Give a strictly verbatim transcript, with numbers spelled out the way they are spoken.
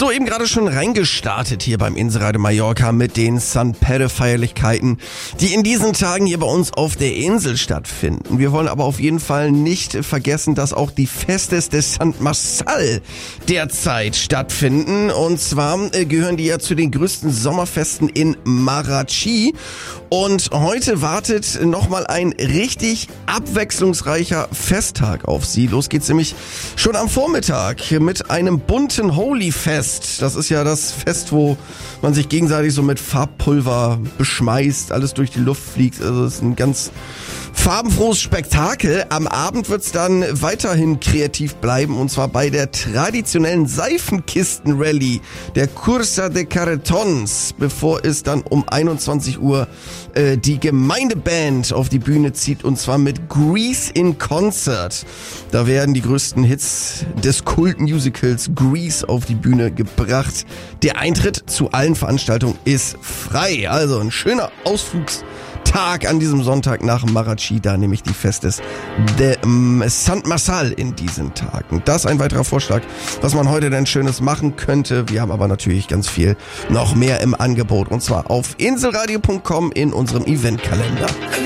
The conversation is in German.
So, eben gerade schon reingestartet hier beim Inselradio Mallorca mit den San Pedro-Feierlichkeiten, die in diesen Tagen hier bei uns auf der Insel stattfinden. Wir wollen aber auf jeden Fall nicht vergessen, dass auch die Festes de Sant Marçal derzeit stattfinden. Und zwar äh, gehören die ja zu den größten Sommerfesten in Marratxí. Und heute wartet nochmal ein richtig abwechslungsreicher Festtag auf Sie. Los geht's nämlich schon am Vormittag mit einem bunten Holy-Fest. Das ist ja das Fest, wo man sich gegenseitig so mit Farbpulver beschmeißt, alles durch die Luft fliegt. Also es ist ein ganz farbenfrohes Spektakel. Am Abend wird's dann weiterhin kreativ bleiben, und zwar bei der traditionellen Seifenkisten-Rallye, der Cursa de Carretons, bevor es dann um einundzwanzig Uhr äh, die Gemeindeband auf die Bühne zieht, und zwar mit Grease in Concert. Da werden die größten Hits des Kultmusicals Grease auf die Bühne gebracht. Der Eintritt zu allen Veranstaltungen ist frei. Also ein schöner Ausflugstag an diesem Sonntag nach Marratxí, da nämlich die Festes de um, Sant Marçal in diesen Tagen. Das ist ein weiterer Vorschlag, was man heute denn Schönes machen könnte. Wir haben aber natürlich ganz viel noch mehr im Angebot, und zwar auf inselradio punkt com in unserem Eventkalender.